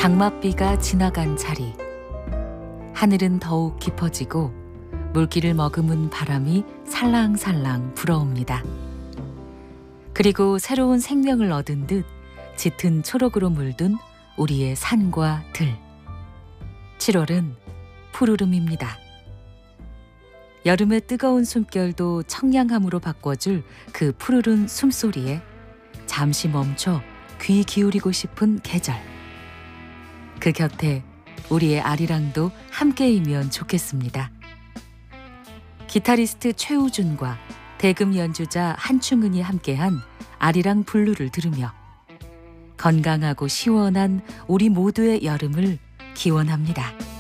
장맛비가 지나간 자리. 하늘은 더욱 깊어지고 물기를 머금은 바람이 살랑살랑 불어옵니다. 그리고 새로운 생명을 얻은 듯 짙은 초록으로 물든 우리의 산과 들. 7월은 푸르름입니다. 여름의 뜨거운 숨결도 청량함으로 바꿔줄 그 푸르른 숨소리에 잠시 멈춰 귀 기울이고 싶은 계절. 그 곁에 우리의 아리랑도 함께이면 좋겠습니다. 기타리스트 최우준과 대금 연주자 한충은이 함께한 아리랑 블루를 들으며 건강하고 시원한 우리 모두의 여름을 기원합니다.